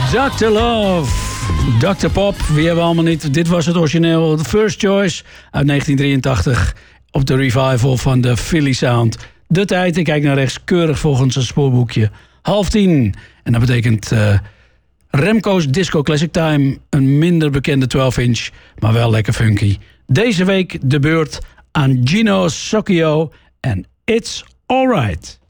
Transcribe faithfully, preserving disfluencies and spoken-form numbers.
dokter Love, dokter Pop, wie hebben we allemaal niet? Dit was het origineel, The First Choice uit negentien drieëntachtig op de revival van de Philly Sound. De tijd, ik kijk naar rechts, keurig volgens een spoorboekje. Half tien. En dat betekent uh, Remco's Disco Classic Time. Een minder bekende twaalf inch, maar wel lekker funky. Deze week de beurt aan Gino Socchio en It's Alright.